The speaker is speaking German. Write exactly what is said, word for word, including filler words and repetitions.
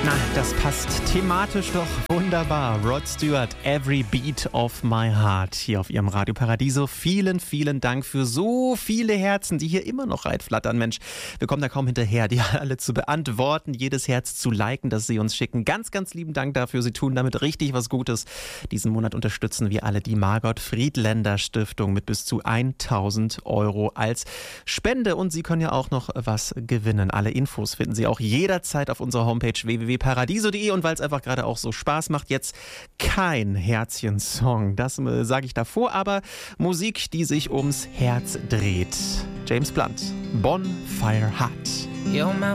Na, das passt thematisch doch wunderbar. Rod Stewart, Every Beat of My Heart, hier auf Ihrem Radio Paradiso. Vielen, vielen Dank für so viele Herzen, die hier immer noch reinflattern. Mensch, wir kommen da kaum hinterher, die alle zu beantworten, jedes Herz zu liken, das Sie uns schicken. Ganz, ganz lieben Dank dafür. Sie tun damit richtig was Gutes. Diesen Monat unterstützen wir alle die Margot Friedländer Stiftung mit bis zu tausend Euro als Spende. Und Sie können ja auch noch was gewinnen. Alle Infos finden Sie auch jederzeit auf unserer Homepage w w w punkt paradiso punkt de. Und weil es einfach gerade auch so Spaß macht, jetzt kein Herzchen-Song. Das äh, sage ich davor, aber Musik, die sich ums Herz dreht. James Blunt, Bonfire Heart. You're my